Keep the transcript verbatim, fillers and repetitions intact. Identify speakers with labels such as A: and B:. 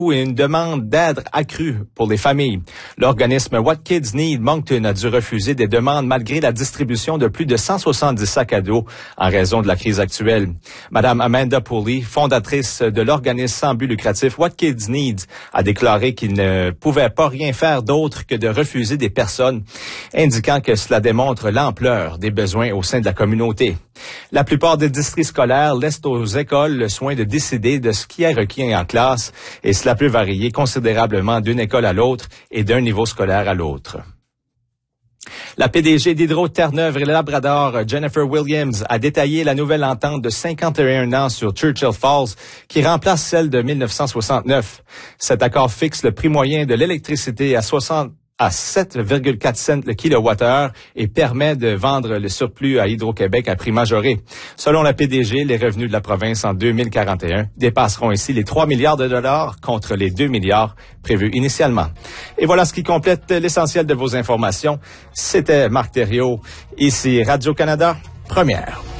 A: et une demande d'aide accrue pour les familles. L'organisme What Kids Need Moncton a dû refuser des demandes malgré la distribution de plus de cent soixante-dix sacs à dos en raison de la crise actuelle. Madame Amanda Pooley, fondatrice de l'organisme sans but lucratif What Kids Need, a déclaré qu'il ne pouvait pas rien faire d'autre que de refuser des personnes, indiquant que cela démontre l'ampleur des besoins au sein de la communauté. La plupart des districts scolaires laissent aux écoles le soin de décider de ce qui est requis en classe et cela peut varier considérablement d'une école à l'autre et d'un niveau scolaire à l'autre. La P D G d'Hydro-Terre-Neuve et le Labrador, Jennifer Williams, a détaillé la nouvelle entente de cinquante et un ans sur Churchill Falls qui remplace celle de mille neuf cent soixante-neuf. Cet accord fixe le prix moyen de l'électricité à soixante à sept virgule quatre cents le kilowattheure et permet de vendre le surplus à Hydro-Québec à prix majoré. Selon la P D G, les revenus de la province en deux mille quarante et un dépasseront ici les trois milliards de dollars contre les deux milliards prévus initialement. Et voilà ce qui complète l'essentiel de vos informations. C'était Marc Thériault, ici Radio-Canada, première.